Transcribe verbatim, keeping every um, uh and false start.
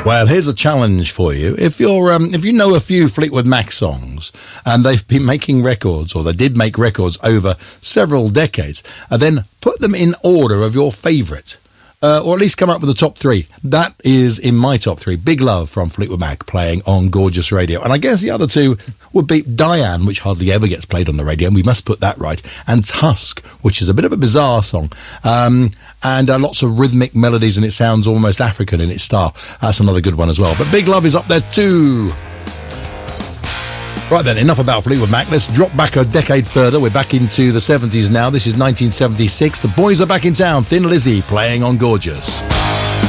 Well, here's a challenge for you. If you're, um, if you know a few Fleetwood Mac songs and they've been making records, or they did make records over several decades, and then put them in order of your favourite. Uh, or at least come up with the top three. That is in my top three. Big Love from Fleetwood Mac playing on Gorgeous Radio. And I guess the other two would be Diane, which hardly ever gets played on the radio, and we must put that right, and Tusk, which is a bit of a bizarre song, um, and uh, lots of rhythmic melodies, and it sounds almost African in its style. That's another good one as well. But Big Love is up there too. Right then, enough about Fleetwood Mac. Let's drop back a decade further. We're back into the seventies now. This is nineteen seventy-six. The boys are back in town. Thin Lizzy playing on Gorgeous.